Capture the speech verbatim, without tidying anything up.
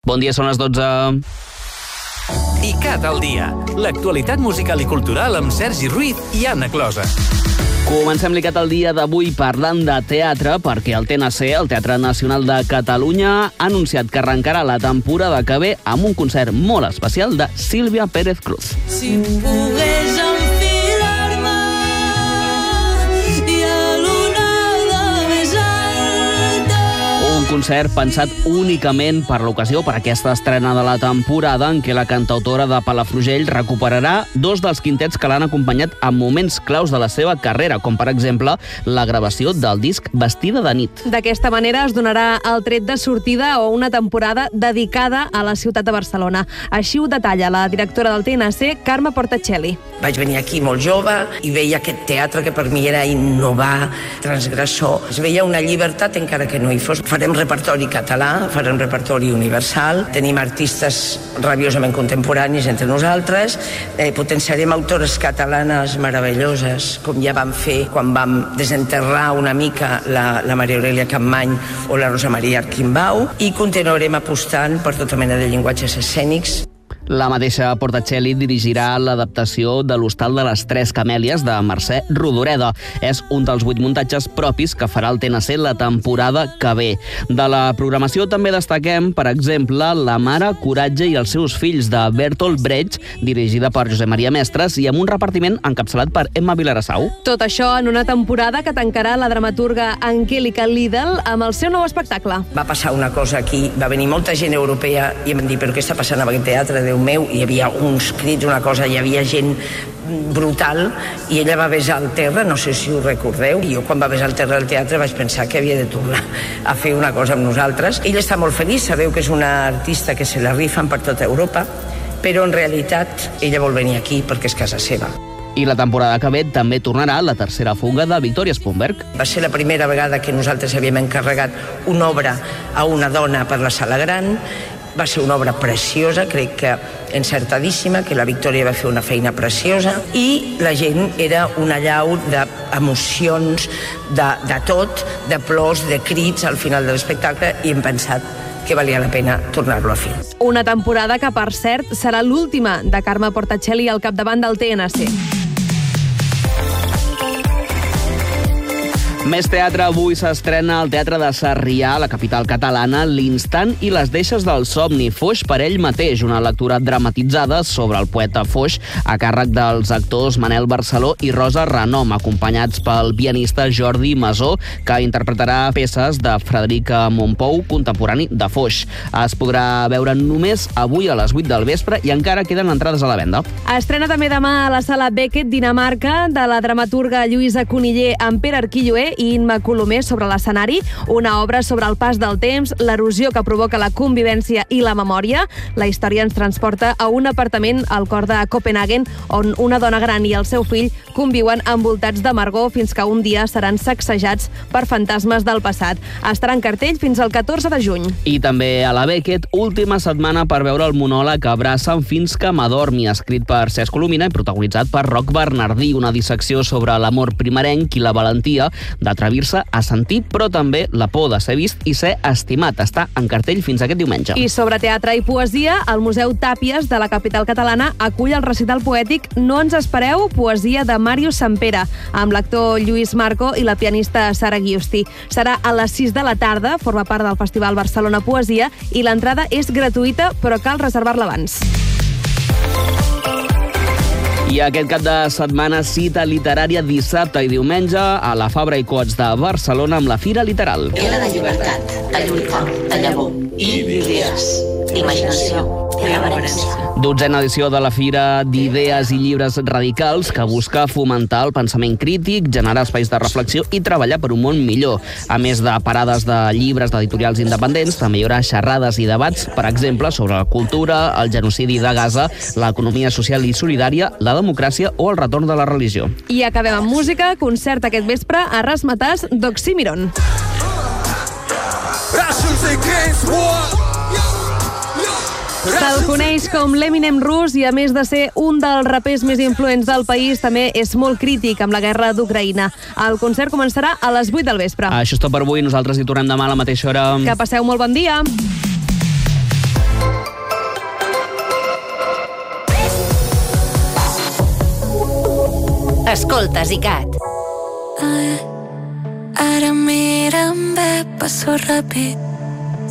Bon dia, són les dotze. ICAT al dia. L'actualitat musical i cultural amb Sergi Ruiz i Anna Closa. Comencem l'ICAT al dia d'avui parlant de teatre, perquè el T N C, el Teatre Nacional de Catalunya, ha anunciat que arrencarà la temporada que ve amb un concert molt especial de Sílvia Pérez Cruz. Si pogués enfilar-me i a l'onada més alta. Un concert pensat únicament per l'ocasió, per aquesta estrena de la temporada, en què la cantautora de Palafrugell recuperarà dos dels quintets que l'han acompanyat en moments claus de la seva carrera, com per exemple la gravació del disc Vestida de nit. D'aquesta manera es donarà el tret de sortida o una temporada dedicada a la ciutat de Barcelona. Així ho detalla la directora del T N C, Carme Portacelli. Vaig venir aquí molt jove i veia aquest teatre que per mi era innovar, transgressor. Es veia una llibertat encara que no hi fos. Farem repertori català, farem repertori universal, tenim artistes rabiosament contemporanis entre nosaltres, eh, potenciarem autores catalanes meravelloses, com ja vam fer quan vam desenterrar una mica la, la Maria Aurelia Capmany o la Rosa Maria Arquimbau, i continuarem apostant per tota mena de llenguatges escènics. La mateixa Portacelli dirigirà l'adaptació de l'Hostal de les Tres Camèlies de Mercè Rodoreda. És un dels vuit muntatges propis que farà el T N C la temporada que ve. De la programació també destaquem, per exemple, La mare, coratge i els seus fills, de Bertolt Brecht, dirigida per Josep Maria Mestres i amb un repartiment encapçalat per Emma Vilarassau. Tot això en una temporada que tancarà la dramaturga Angélica Lidl amb el seu nou espectacle. Va passar una cosa aquí, va venir molta gent europea i em van dir, però què està passant amb aquest teatre, Déu meu? Hi havia uns crits, una cosa, hi havia gent brutal, i ella va besar el terra, no sé si ho recordeu, i jo quan va besar el terra del teatre vaig pensar que havia de tornar a fer una cosa amb nosaltres. Ella està molt feliç, sabeu que és una artista que se la rifen per tota Europa, però en realitat ella vol venir aquí perquè és casa seva. I la temporada que ve també tornarà la tercera fuga de Victòria Spumberg. Va ser la primera vegada que nosaltres havíem encarregat una obra a una dona per la Sala Gran. Va ser una obra preciosa, crec que encertadíssima, que la Victòria va fer una feina preciosa, i la gent era una llau d'emocions, de, de tot, de plors, de crits al final de l'espectacle, i hem pensat que valia la pena tornar-lo a fer. Una temporada que, per cert, serà l'última de Carme Portacelli al capdavant del T N C. Més teatre. Avui s'estrena al Teatre de Sarrià, la capital catalana, L'instant i les deixes del somni, Foix per ell mateix, una lectura dramatitzada sobre el poeta Foix a càrrec dels actors Manel Barceló i Rosa Renom, acompanyats pel pianista Jordi Masó, que interpretarà peces de Frederica Mompou, contemporani de Foix. Es podrà veure només avui a les vuit del vespre i encara queden entrades a la venda. Estrena també demà a la Sala Beckett, Dinamarca, de la dramaturga Lluïsa Coniller amb Pere Arquilloé i Imma Colomer sobre l'escenari, una obra sobre el pas del temps, l'erosió que provoca la convivència i la memòria. La història ens transporta a un apartament al cor de Copenhagen, on una dona gran i el seu fill conviuen envoltats d'amargor fins que un dia seran sacsejats per fantasmes del passat. Estarà en cartell fins al catorze de juny. I també a la Beckett, última setmana per veure el monòleg Abraça'm fins que m'adormi, escrit per Cesc Colomina i protagonitzat per Roc Bernardí, una dissecció sobre l'amor primerenc i la valentia d'atrevir-se a sentir, però també la por de ser vist i ser estimat. Està en cartell fins aquest diumenge. I sobre teatre i poesia, el Museu Tàpies de la capital catalana acull el recital poètic No ens espereu, poesia de Màrius Sampere, amb l'actor Lluís Marco i la pianista Sara Giusti. Serà a les sis de la tarda, forma part del Festival Barcelona Poesia, i l'entrada és gratuïta, però cal reservar-la abans. I aquest cap de setmana, cita literària dissabte i diumenge a la Fabra i Coats de Barcelona amb la Fira Literal. Era de llibertat, de lluita, de llavor i d'idees, d'imaginació i reverència. Dotzena edició de la Fira d'Idees i Llibres Radicals, que busca fomentar el pensament crític, generar espais de reflexió i treballar per un món millor. A més de parades de llibres d'editorials independents, també hi haurà xerrades i debats, per exemple, sobre la cultura, el genocidi de Gaza, l'economia social i solidària, la democràcia o el retorn de la religió. I acabem amb música, concert aquest vespre a Razzmatazz d'Oxímiron. Se'l coneix com l'Eminem rus i, a més de ser un dels rapers més influents del país, també és molt crític amb la guerra d'Ucraïna. El concert començarà a les vuit del vespre. Això és tot per avui. Nosaltres hi tornem demà a la mateixa hora. Que passeu molt bon dia. Escoltes ICAT. Ara mira'm bé, passo ràpid.